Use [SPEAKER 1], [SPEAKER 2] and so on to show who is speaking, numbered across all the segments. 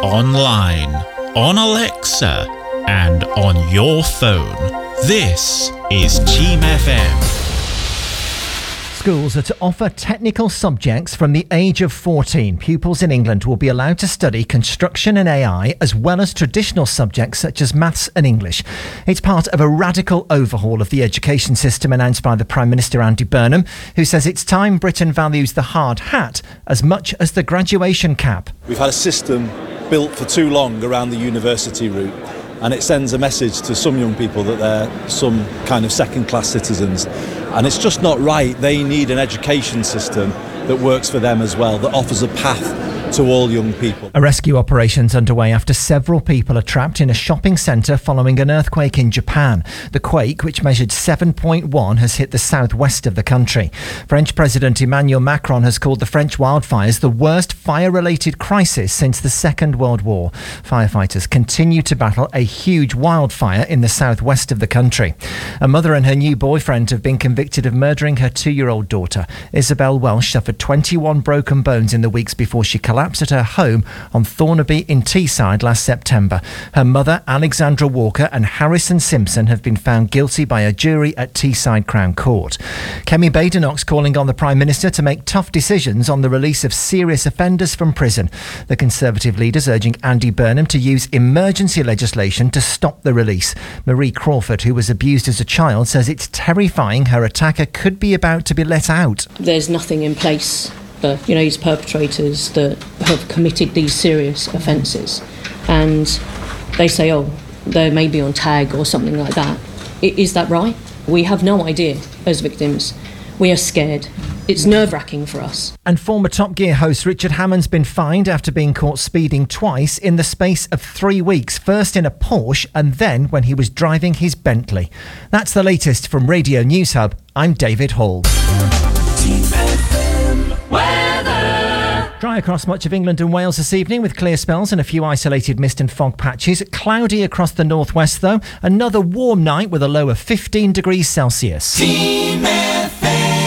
[SPEAKER 1] online, on Alexa, and on your phone. This is Team FM.
[SPEAKER 2] Schools are to offer technical subjects from the age of 14. Pupils in England will be allowed to study construction and AI, as well as traditional subjects such as maths and English. It's part of a radical overhaul of the education system announced by the Prime Minister Andy Burnham, who says it's time Britain values the hard hat as much as the graduation cap.
[SPEAKER 3] We've had a system built for too long around the university route, and it sends a message to some young people that they're some kind of second-class citizens. And it's just not right. They need an education system that works for them as well, that offers a path to all young people.
[SPEAKER 2] A rescue operation's underway after several people are trapped in a shopping centre following an earthquake in Japan. The quake, which measured 7.1, has hit the southwest of the country. French President Emmanuel Macron has called the French wildfires the worst fire-related crisis since the Second World War. Firefighters continue to battle a huge wildfire in the southwest of the country. A mother and her new boyfriend have been convicted of murdering her 2-year-old daughter. Isabel Welsh suffered 21 broken bones in the weeks before she collapsed at her home on Thornaby in Teesside last September. Her mother, Alexandra Walker, and Harrison Simpson have been found guilty by a jury at Teesside Crown Court. Kemi Badenoch's calling on the Prime Minister to make tough decisions on the release of serious offenders from prison. The Conservative leader's urging Andy Burnham to use emergency legislation to stop the release. Marie Crawford, who was abused as a child, says it's terrifying her attacker could be about to be let out.
[SPEAKER 4] There's nothing in place for, these perpetrators that have committed these serious offences, and they say, they may be on tag or something like that. Is that right? We have no idea as victims. We are scared. It's nerve-wracking for us.
[SPEAKER 2] And former Top Gear host Richard Hammond's been fined after being caught speeding twice in the space of 3 weeks, first in a Porsche and then when he was driving his Bentley. That's the latest from Radio News Hub. I'm David Hall. Dry across much of England and Wales this evening with clear spells and a few isolated mist and fog patches. Cloudy across the northwest though. Another warm night with a low of 15 degrees Celsius.
[SPEAKER 5] Team FM.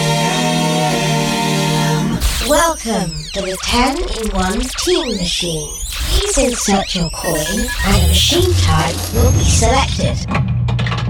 [SPEAKER 5] Welcome to the 10-in-1 Team Machine. Please insert your coin and a machine type will be selected.